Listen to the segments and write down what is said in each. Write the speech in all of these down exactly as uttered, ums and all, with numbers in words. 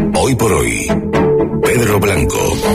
Hoy por hoy, Pedro Blanco.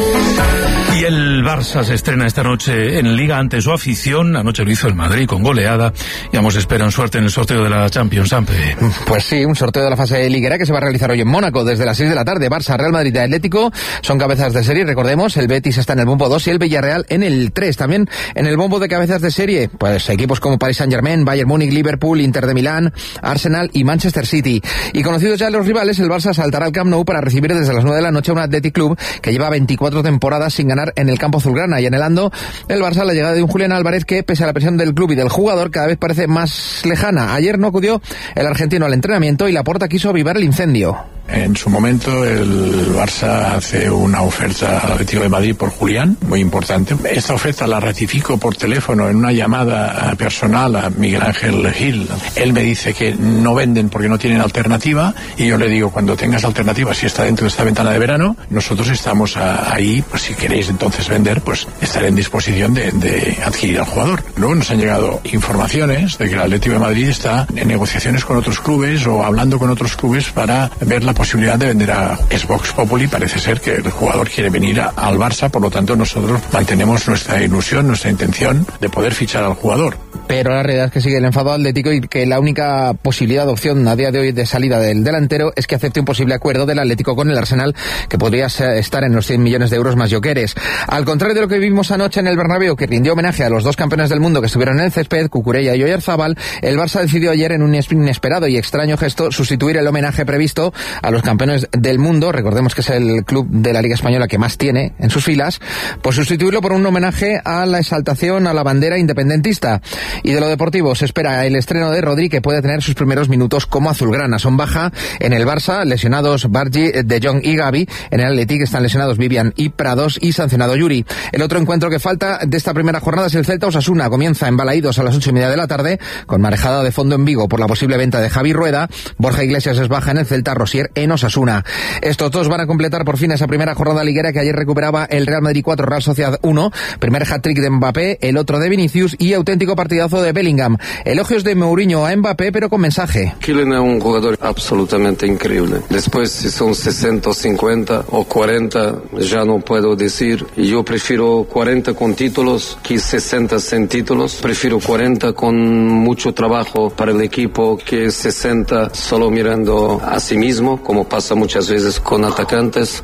Y el Barça se estrena esta noche en Liga ante su afición. Anoche lo hizo el Madrid con goleada. Y ambos esperan suerte en el sorteo de la Champions, Sampe. Pues sí, un sorteo de la fase liguera que se va a realizar hoy en Mónaco desde las seis de la tarde. Barça, Real Madrid y Atlético son cabezas de serie. Recordemos, el Betis está en el bombo dos y el Villarreal en el tres. También en el bombo de cabezas de serie, pues equipos como Paris Saint-Germain, Bayern Múnich, Liverpool, Inter de Milán, Arsenal y Manchester City. Y conocidos ya los rivales, el Barça saltará al Camp Nou para recibir desde las nueve de la noche a un Athletic Club que lleva veinticuatro temporadas sin ganar en el campo azulgrana, y anhelando el Barça la llegada de un Julián Álvarez que, pese a la presión del club y del jugador, cada vez parece más lejana. Ayer no acudió el argentino al entrenamiento y Laporta quiso avivar el incendio. En su momento el Barça hace una oferta al Atlético de Madrid por Julián, muy importante. Esta oferta la ratifico por teléfono en una llamada personal a Miguel Ángel Gil. Él me dice que no venden porque no tienen alternativa, y yo le digo, cuando tengas alternativa, si está dentro de esta ventana de verano, nosotros estamos a, ahí, pues si queréis entonces vender, pues estaré en disposición de, de adquirir al jugador. Luego nos han llegado informaciones de que el Atlético de Madrid está en negociaciones con otros clubes o hablando con otros clubes para ver la posibilidad de vender a Vox Populi. Parece ser que el jugador quiere venir a, al Barça, por lo tanto nosotros mantenemos nuestra ilusión, nuestra intención de poder fichar al jugador. Pero la realidad es que sigue el enfado atlético y que la única posibilidad de opción a día de hoy de salida del delantero es que acepte un posible acuerdo del Atlético con el Arsenal, que podría estar en los cien millones de euros más Jokeres. Al contrario de lo que vimos anoche en el Bernabéu, que rindió homenaje a los dos campeones del mundo que estuvieron en el césped, Cucurella y Oyarzabal, el Barça decidió ayer, en un inesperado y extraño gesto, sustituir el homenaje previsto a los campeones del mundo, recordemos que es el club de la Liga Española que más tiene en sus filas, pues sustituirlo por un homenaje a la exaltación a la bandera independentista. Y de lo deportivo se espera el estreno de Rodri, que puede tener sus primeros minutos como azulgrana. Son baja en el Barça, lesionados Bargi, De Jong y Gavi. En el Athletic están lesionados Vivian y Prados y sancionado Yuri. El otro encuentro que falta de esta primera jornada es el Celta Osasuna. Comienza en Balaídos a las ocho y media de la tarde, con marejada de fondo en Vigo por la posible venta de Javi Rueda. Borja Iglesias es baja en el Celta, Rosier en Osasuna. Estos dos van a completar por fin esa primera jornada liguera que ayer recuperaba el Real Madrid cuatro, Real Sociedad uno. Primer hat-trick de Mbappé, el otro de Vinicius y auténtico partidazo de Bellingham. Elogios de Mourinho a Mbappé, pero con mensaje. Kylian es un jugador absolutamente increíble. Después, si son sesenta, cincuenta o cuarenta, ya no puedo decir. Yo prefiero cuarenta con títulos que sesenta sin títulos. Prefiero cuarenta con mucho trabajo para el equipo que sesenta solo mirando a sí mismo, como pasa muchas veces con atacantes.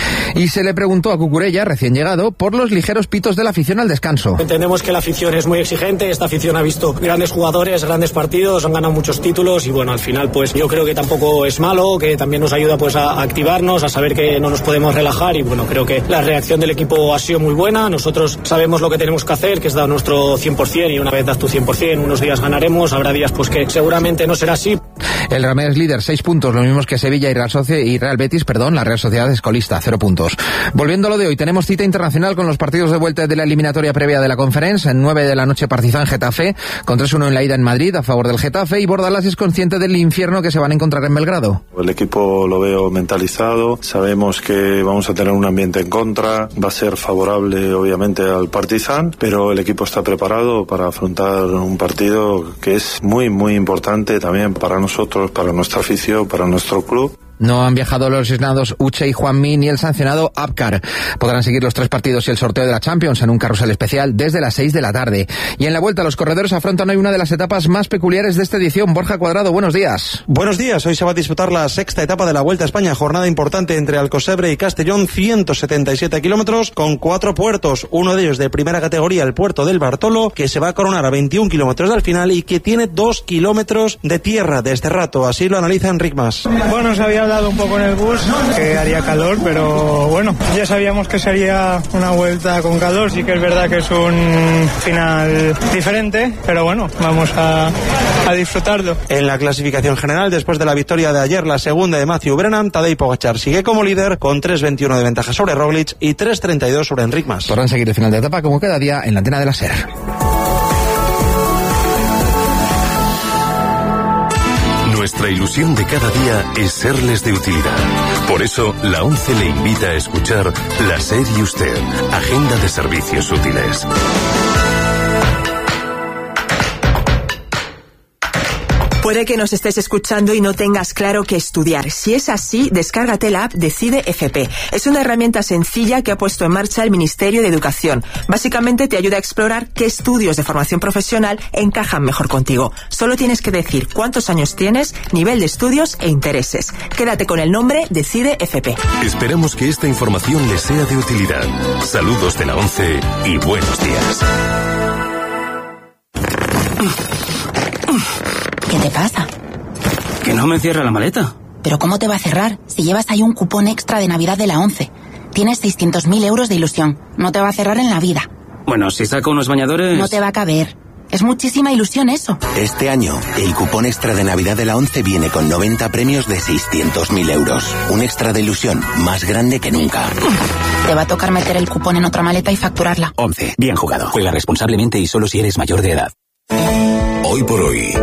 Y se le preguntó a Cucurella, recién llegado, por los ligeros pitos de la afición al descanso. Entendemos que la afición es muy exigente, esta afición ha visto grandes jugadores, grandes partidos, han ganado muchos títulos y bueno, al final pues yo creo que tampoco es malo, que también nos ayuda pues a activarnos, a saber que no nos podemos relajar y bueno, creo que la reacción del equipo ha sido muy buena, nosotros sabemos lo que tenemos que hacer, que es dar nuestro cien por ciento y una vez das tu cien por ciento, unos días ganaremos, habrá días pues que seguramente no será así. El Real es líder, seis puntos, lo mismos que Sevilla y Real, Socia y Real Betis, perdón, la Real Sociedad es colista, cero puntos. Volviendo a lo de hoy, tenemos cita internacional con los partidos de vuelta de la eliminatoria previa de la Conference. En nueve de la noche Partizan Getafe, con tres uno en la ida en Madrid a favor del Getafe, y Bordalás es consciente del infierno que se van a encontrar en Belgrado. El equipo lo veo mentalizado, sabemos que vamos a tener un ambiente en contra, va a ser favorable obviamente al Partizan, pero el equipo está preparado para afrontar un partido que es muy muy importante también para nosotros, para nuestra afición, para nuestro club. No han viajado los lesionados Uche y Juanmi ni el sancionado Abkar. Podrán seguir los tres partidos y el sorteo de la Champions en un carrusel especial desde las seis de la tarde. Y en la vuelta los corredores afrontan hoy una de las etapas más peculiares de esta edición. Borja Cuadrado, buenos días. Buenos días, hoy se va a disputar la sexta etapa de la Vuelta a España, jornada importante entre Alcosebre y Castellón, ciento setenta y siete kilómetros con cuatro puertos, uno de ellos de primera categoría, el puerto del Bartolo, que se va a coronar a veintiún kilómetros del final y que tiene dos kilómetros de tierra de este rato, así lo analiza Enric Mas. Bueno, se había dado un poco en el bus que haría calor, pero bueno, ya sabíamos que sería una vuelta con calor, sí que es verdad que es un final diferente, pero bueno, vamos a, a disfrutarlo. En la clasificación general, después de la victoria de ayer, la segunda de Matthew Brennan, Tadej Pogačar sigue como líder con tres veintiuno de ventaja sobre Roglic y tres treinta y dos sobre Enric Mas. Podrán seguir el final de etapa como cada día en la antena de la SER. Nuestra ilusión de cada día es serles de utilidad. Por eso, la ONCE le invita a escuchar La SER y Usted, Agenda de Servicios Útiles. Puede que nos estés escuchando y no tengas claro qué estudiar. Si es así, descárgate la app Decide F P. Es una herramienta sencilla que ha puesto en marcha el Ministerio de Educación. Básicamente te ayuda a explorar qué estudios de formación profesional encajan mejor contigo. Solo tienes que decir cuántos años tienes, nivel de estudios e intereses. Quédate con el nombre Decide F P. Esperamos que esta información les sea de utilidad. Saludos de la ONCE y buenos días. ¿Qué te pasa? Que no me cierra la maleta. ¿Pero cómo te va a cerrar si llevas ahí un cupón extra de Navidad de la ONCE? Tienes seiscientos mil euros de ilusión. No te va a cerrar en la vida. Bueno, si saco unos bañadores... No te va a caber. Es muchísima ilusión eso. Este año, el cupón extra de Navidad de la ONCE viene con noventa premios de seiscientos mil euros. Un extra de ilusión más grande que nunca. Te va a tocar meter el cupón en otra maleta y facturarla. ONCE. Bien jugado. Juega responsablemente y solo si eres mayor de edad. Hoy por hoy.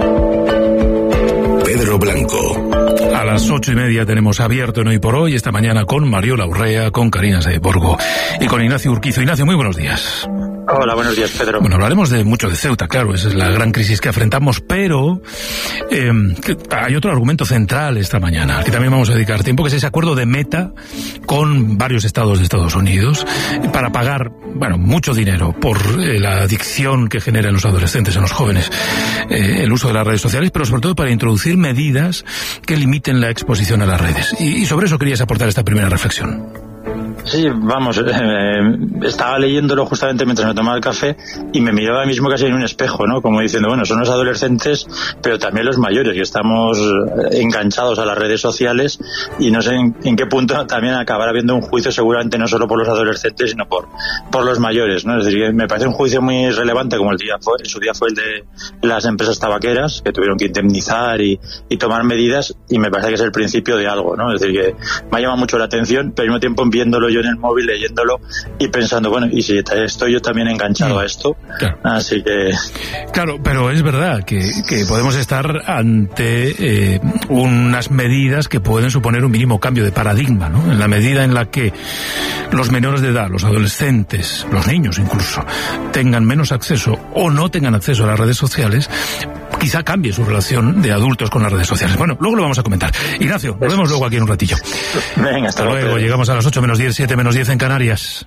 Pedro Blanco. A las ocho y media tenemos abierto en Hoy por Hoy, esta mañana con Mariola Urrea, con Karina Saiborgo y con Ignacio Urquizo. Ignacio, muy buenos días. Hola, buenos días, Pedro. Bueno, hablaremos de mucho de Ceuta, claro, esa es la gran crisis que afrontamos, pero eh, que hay otro argumento central esta mañana, al que también vamos a dedicar tiempo, que es ese acuerdo de Meta con varios estados de Estados Unidos para pagar, bueno, mucho dinero por eh, la adicción que genera en los adolescentes, en los jóvenes, eh, el uso de las redes sociales, pero sobre todo para introducir medidas que limiten la exposición a las redes. Y, y sobre eso querías aportar esta primera reflexión. Sí, vamos, eh, estaba leyéndolo justamente mientras me tomaba el café y me miraba a mí mismo casi en un espejo, ¿no? Como diciendo, bueno, son los adolescentes, pero también los mayores, que estamos enganchados a las redes sociales y no sé en, en qué punto también acabará habiendo un juicio, seguramente no solo por los adolescentes, sino por por los mayores, ¿no? Es decir, que me parece un juicio muy relevante, como el día fue, en su día fue el de las empresas tabaqueras, que tuvieron que indemnizar y, y tomar medidas, y me parece que es el principio de algo, ¿no? Es decir, que me ha llamado mucho la atención, pero al mismo tiempo viéndolo yo en el móvil, leyéndolo y pensando, bueno, y si estoy yo también enganchado a esto, claro. Así que... Claro, pero es verdad que, que podemos estar ante eh, unas medidas que pueden suponer un mínimo cambio de paradigma, ¿no? En la medida en la que los menores de edad, los adolescentes, los niños incluso, tengan menos acceso o no tengan acceso a las redes sociales, quizá cambie su relación de adultos con las redes sociales. Bueno, luego lo vamos a comentar. Ignacio, nos vemos luego aquí en un ratillo. Venga, hasta, hasta luego. luego. Llegamos a las ocho menos diez, siete menos diez en Canarias.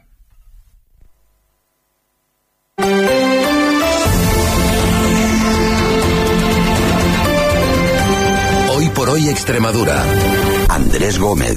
Hoy por hoy Extremadura. Andrés Gómez.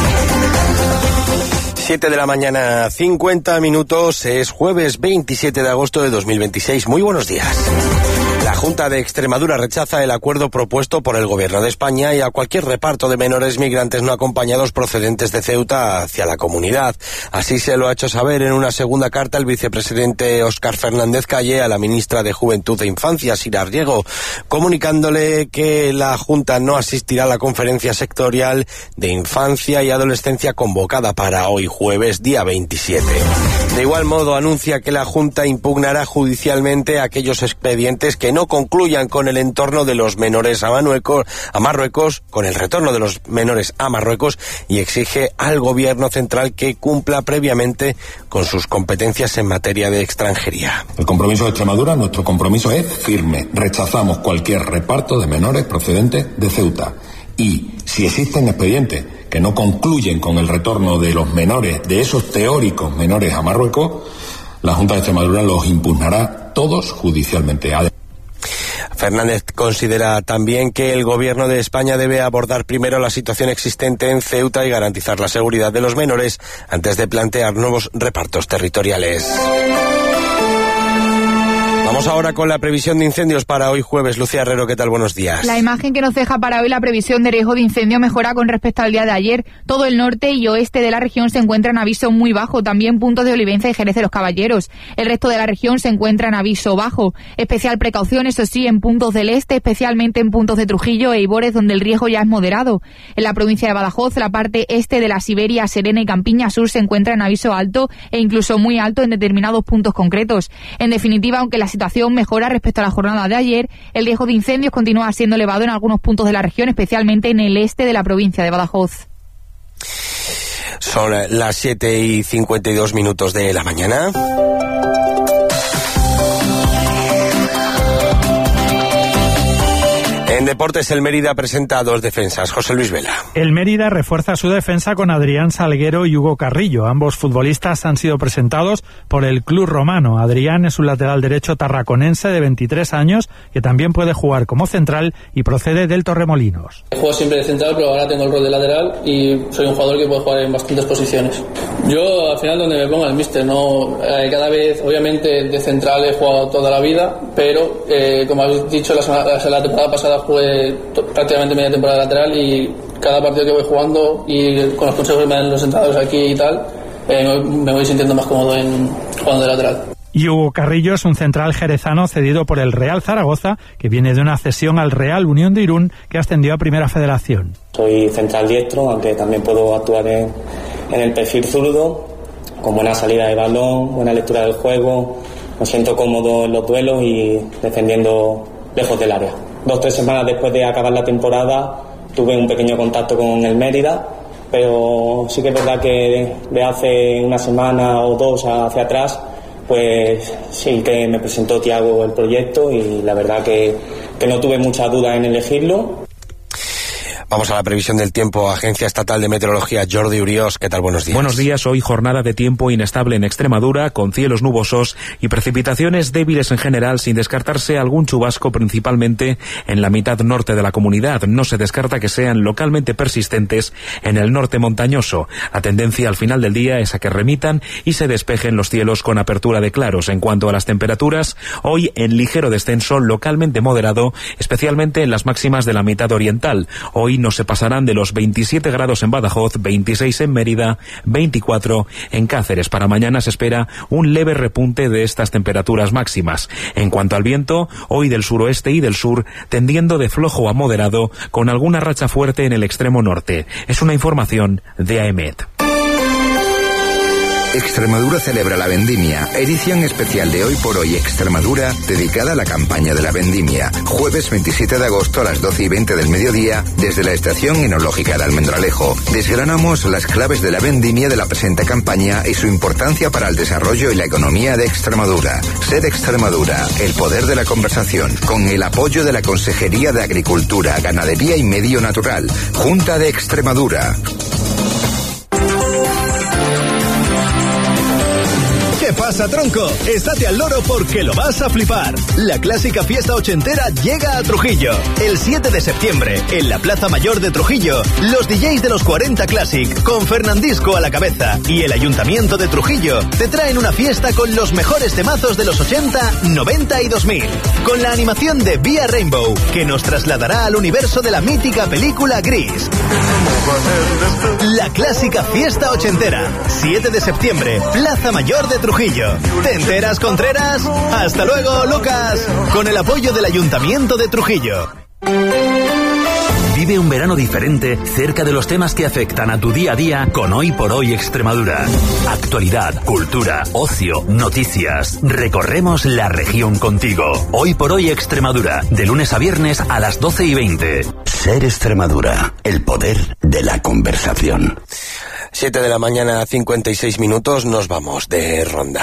siete de la mañana, cincuenta minutos, es jueves veintisiete de agosto de dos mil veintiséis. Muy buenos días. La Junta de Extremadura rechaza el acuerdo propuesto por el Gobierno de España y a cualquier reparto de menores migrantes no acompañados procedentes de Ceuta hacia la comunidad. Así se lo ha hecho saber en una segunda carta el vicepresidente Óscar Fernández Calle a la ministra de Juventud e Infancia, Sira Riego, comunicándole que la Junta no asistirá a la conferencia sectorial de infancia y adolescencia convocada para hoy jueves, día veintisiete. De igual modo, anuncia que la Junta impugnará judicialmente aquellos expedientes que no concluyan con el entorno de los menores a Marruecos, a Marruecos, con el retorno de los menores a Marruecos, y exige al Gobierno central que cumpla previamente con sus competencias en materia de extranjería. El compromiso de Extremadura, nuestro compromiso es firme. Rechazamos cualquier reparto de menores procedentes de Ceuta. Y si existen expedientes que no concluyen con el retorno de los menores, de esos teóricos menores a Marruecos, la Junta de Extremadura los impugnará todos judicialmente. Fernández considera también que el Gobierno de España debe abordar primero la situación existente en Ceuta y garantizar la seguridad de los menores antes de plantear nuevos repartos territoriales. Vamos ahora con la previsión de incendios para hoy jueves. Lucía Herrero, ¿qué tal? Buenos días. La imagen que nos deja para hoy la previsión de riesgo de incendio mejora con respecto al día de ayer. Todo el norte y oeste de la región se encuentra en aviso muy bajo, también puntos de Olivenza y Jerez de los Caballeros. El resto de la región se encuentra en aviso bajo. Especial precaución, eso sí, en puntos del este, especialmente en puntos de Trujillo e Ibores, donde el riesgo ya es moderado. En la provincia de Badajoz, la parte este de la Siberia, Serena y Campiña Sur se encuentra en aviso alto e incluso muy alto en determinados puntos concretos. En definitiva, aunque la situación mejora respecto a la jornada de ayer, el riesgo de incendios continúa siendo elevado en algunos puntos de la región, especialmente en el este de la provincia de Badajoz. Son las siete y cincuenta y dos minutos de la mañana. deportes, el Mérida presenta a dos defensas. José Luis Vela. El Mérida refuerza su defensa con Adrián Salguero y Hugo Carrillo. Ambos futbolistas han sido presentados por el club romano. Adrián es un lateral derecho tarraconense de veintitrés años que también puede jugar como central y procede del Torremolinos. Juego siempre de central, pero ahora tengo el rol de lateral y soy un jugador que puede jugar en bastantes posiciones. Yo al final donde me ponga el míster, no eh, cada vez obviamente de central he jugado toda la vida, pero eh, como habéis dicho la, semana, la temporada pasada jugué to, prácticamente media temporada lateral y cada partido que voy jugando y con los consejos que me dan los entrenadores aquí y tal, eh, me voy sintiendo más cómodo en jugando de lateral. Y Hugo Carrillo es un central jerezano cedido por el Real Zaragoza, que viene de una cesión al Real Unión de Irún, que ascendió a Primera Federación. Soy central diestro, aunque también puedo actuar en, en el perfil zurdo, con buena salida de balón, buena lectura del juego. Me siento cómodo en los duelos y defendiendo lejos del área. Dos o tres semanas después de acabar la temporada tuve un pequeño contacto con el Mérida, pero sí que es verdad que de hace una semana o dos hacia atrás, pues sí que me presentó Thiago el proyecto y la verdad que, que no tuve mucha duda en elegirlo. Vamos a la previsión del tiempo. Agencia Estatal de Meteorología, Jordi Uriós. ¿Qué tal? Buenos días. Buenos días. Hoy jornada de tiempo inestable en Extremadura, con cielos nubosos y precipitaciones débiles en general, sin descartarse algún chubasco, principalmente en la mitad norte de la comunidad. No se descarta que sean localmente persistentes en el norte montañoso. La tendencia al final del día es a que remitan y se despejen los cielos con apertura de claros. En cuanto a las temperaturas, hoy en ligero descenso, localmente moderado, especialmente en las máximas de la mitad oriental. Hoy no se pasarán de los veintisiete grados en Badajoz, veintiséis en Mérida, veinticuatro en Cáceres. Para mañana se espera un leve repunte de estas temperaturas máximas. En cuanto al viento, hoy del suroeste y del sur, tendiendo de flojo a moderado, con alguna racha fuerte en el extremo norte. Es una información de AEMET. Extremadura celebra la vendimia, edición especial de Hoy por Hoy Extremadura, dedicada a la campaña de la vendimia. Jueves veintisiete de agosto a las doce y veinte del mediodía, desde la Estación Enológica de Almendralejo. Desgranamos las claves de la vendimia de la presente campaña y su importancia para el desarrollo y la economía de Extremadura. Sed Extremadura, el poder de la conversación, con el apoyo de la Consejería de Agricultura, Ganadería y Medio Natural, Junta de Extremadura. ¿Qué pasa, tronco? Estate al loro porque lo vas a flipar. La clásica fiesta ochentera llega a Trujillo. El siete de septiembre, en la Plaza Mayor de Trujillo, los D Js de los cuarenta Classic, con Fernandisco a la cabeza, y el Ayuntamiento de Trujillo, te traen una fiesta con los mejores temazos de los ochenta, noventa y dos mil. Con la animación de Vía Rainbow, que nos trasladará al universo de la mítica película Gris. La clásica fiesta ochentera. siete de septiembre, Plaza Mayor de Trujillo. ¿Te enteras, Contreras? Hasta luego, Lucas. Con el apoyo del Ayuntamiento de Trujillo. Vive un verano diferente cerca de los temas que afectan a tu día a día con Hoy por Hoy Extremadura. Actualidad, cultura, ocio, noticias. Recorremos la región contigo. Hoy por Hoy Extremadura, de lunes a viernes a las doce y veinte. Ser Extremadura, el poder de la conversación. siete de la mañana, cincuenta y seis minutos, nos vamos de ronda.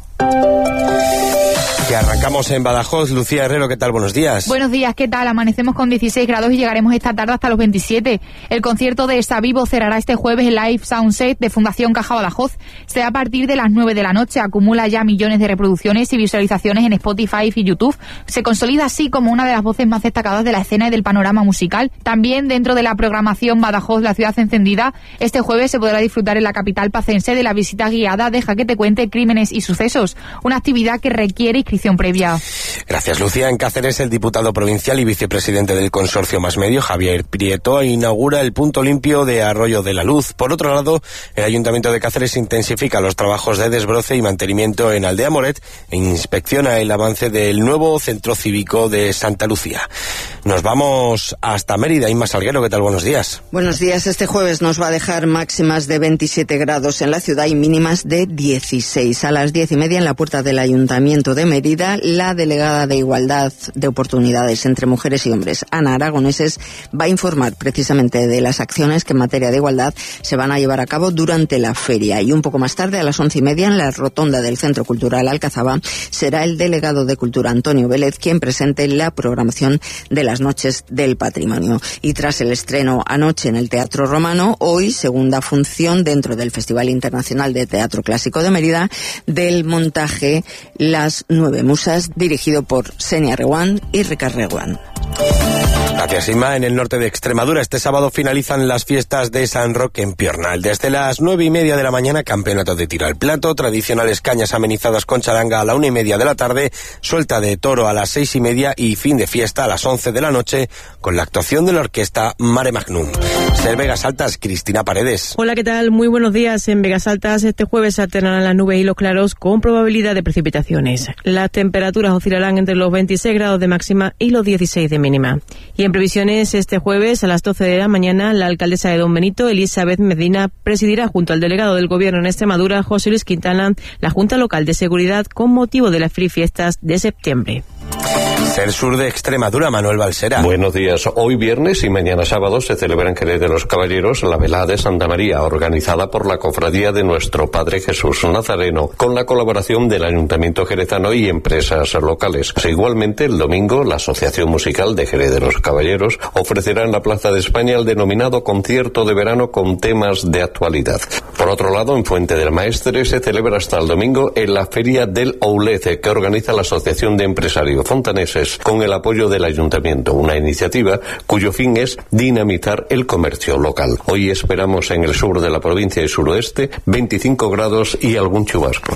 Que arrancamos en Badajoz. Lucía Herrero, ¿qué tal? Buenos días. Buenos días, ¿qué tal? Amanecemos con dieciséis grados y llegaremos esta tarde hasta los veintisiete. El concierto de Savivo cerrará este jueves el Live Soundset de Fundación Caja Badajoz. Será a partir de las nueve de la noche. Acumula ya millones de reproducciones y visualizaciones en Spotify y YouTube. Se consolida así como una de las voces más destacadas de la escena y del panorama musical. También dentro de la programación Badajoz, la ciudad encendida, este jueves se podrá disfrutar en la capital pacense de la visita guiada Deja que te cuente crímenes y sucesos. Una actividad que requiere inscripción previa. Gracias, Lucía. En Cáceres, el diputado provincial y vicepresidente del consorcio Más Medio, Javier Prieto, inaugura el punto limpio de Arroyo de la Luz. Por otro lado, el Ayuntamiento de Cáceres intensifica los trabajos de desbroce y mantenimiento en Aldea Moret e inspecciona el avance del nuevo centro cívico de Santa Lucía. Nos vamos hasta Mérida. Inma Salguero, ¿qué tal? Buenos días. Buenos días. Este jueves nos va a dejar máximas de veintisiete grados en la ciudad y mínimas de dieciséis. A las diez y media en la puerta del Ayuntamiento de Mérida Mérida, la delegada de Igualdad de Oportunidades entre Mujeres y Hombres, Ana Aragoneses, va a informar precisamente de las acciones que en materia de igualdad se van a llevar a cabo durante la feria. Y un poco más tarde, a las once y media, en la rotonda del Centro Cultural Alcazaba, será el delegado de Cultura, Antonio Vélez, quien presente la programación de las Noches del Patrimonio. Y tras el estreno anoche en el Teatro Romano, hoy segunda función dentro del Festival Internacional de Teatro Clásico de Mérida del montaje Las Nueve Musas, dirigido por Senia Reguán y Ricard Reguán. Gracias, Inma. En el norte de Extremadura este sábado finalizan las fiestas de San Roque en Piornal. Desde las nueve y media de la mañana, campeonato de tiro al plato, tradicionales cañas amenizadas con charanga a la una y media de la tarde, suelta de toro a las seis y media y fin de fiesta a las once de la noche con la actuación de la orquesta Mare Magnum. Ser Vegas Altas, Cristina Paredes. Hola, ¿qué tal? Muy buenos días. En Vegas Altas este jueves se alternarán las nubes y los claros con probabilidad de precipitaciones. Las temperaturas oscilarán entre los veintiséis grados de máxima y los dieciséis de mínima. Y en previsiones, este jueves a las doce de la mañana, la alcaldesa de Don Benito, Elizabeth Medina, presidirá junto al delegado del Gobierno en Extremadura, José Luis Quintana, la Junta Local de Seguridad con motivo de las Free Fiestas de septiembre. Ser Sur de Extremadura, Manuel Balsera. Buenos días. Hoy viernes y mañana sábado se celebra en Jerez de los Caballeros la velada de Santa María, organizada por la Cofradía de Nuestro Padre Jesús Nazareno, con la colaboración del Ayuntamiento jerezano y empresas locales. Igualmente, el domingo, la Asociación Musical de Jerez de los Caballeros ofrecerá en la Plaza de España el denominado concierto de verano con temas de actualidad. Por otro lado, en Fuente del Maestre se celebra hasta el domingo en la Feria del Oulece, que organiza la Asociación de Empresarios Fontaneses con el apoyo del Ayuntamiento, una iniciativa cuyo fin es dinamitar el comercio local. Hoy esperamos en el sur de la provincia y suroeste veinticinco grados y algún chubasco.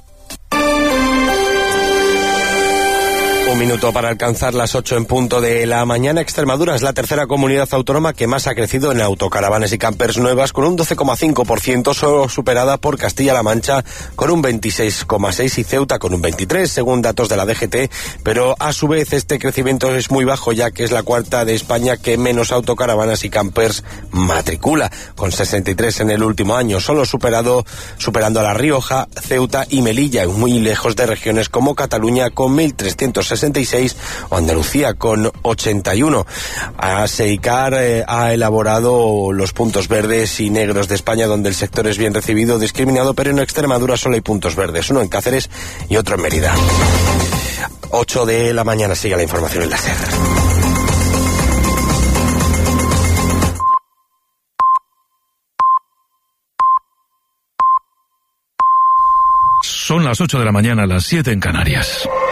Un minuto para alcanzar las ocho en punto de la mañana. Extremadura es la tercera comunidad autónoma que más ha crecido en autocaravanas y campers nuevas, con un doce coma cinco por ciento, solo superada por Castilla-La Mancha con un veintiséis coma seis por ciento y Ceuta con un veintitrés por ciento, según datos de la D G T, pero a su vez este crecimiento es muy bajo, ya que es la cuarta de España que menos autocaravanas y campers matricula, con sesenta y tres en el último año, solo superado superando a La Rioja, Ceuta y Melilla, muy lejos de regiones como Cataluña con mil trescientos sesenta y seis o Andalucía con ochenta y uno. A SEICAR eh, ha elaborado los puntos verdes y negros de España, donde el sector es bien recibido, discriminado, pero en Extremadura solo hay puntos verdes, uno en Cáceres y otro en Mérida. ocho de la mañana, sigue la información en la SER. Son las ocho de la mañana, las siete en Canarias.